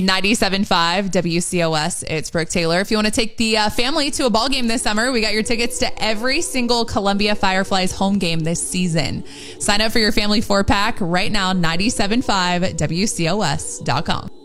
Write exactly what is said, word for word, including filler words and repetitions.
ninety-seven point five W C O S. It's Brooke Taylor. If you want to take the uh, family to a ball game this summer, we got your tickets to every single Columbia Fireflies home game this season. Sign up for your family four pack right now, ninety-seven point five W C O S dot com.